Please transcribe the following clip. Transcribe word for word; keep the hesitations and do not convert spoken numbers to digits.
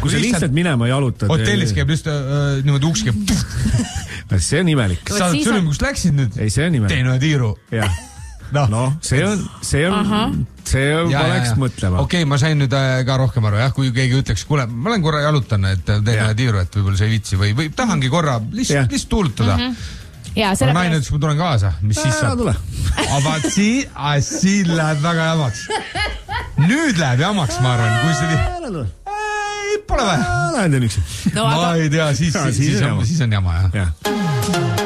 kui sa lihtsalt minema jalutad. Hotellis käib just äh, niimoodi uks käib. See on imelik. Sa oled sõnum, kus läksid nüüd? Ei, see on imelik. Tein ühe tiiru. Jah. No, no, see on, see on, Aha. see on, ja, oleks ja, ja. mõtlema. Okei, okay, ma sain nüüd ka rohkem aru, jah, kui keegi ütleks, kuule, ma olen korra jalutan, et teen ühe tiiru, et võib-olla see ei vitsi või, või tahangi korra lihtsalt, lihtsalt tuulutada. Mm -hmm. Ja, aga naine ütles, kui ma tulen kaasa, mis siis saab? Aga siin, siin läheb väga jamaks. Nüüd läheb jamaks, ma arvan, kui see... Ei, pole vähe. Lähen teen üksi. Ma ei tea, siis, siis, siis, on, siis on jama, jah. Ja.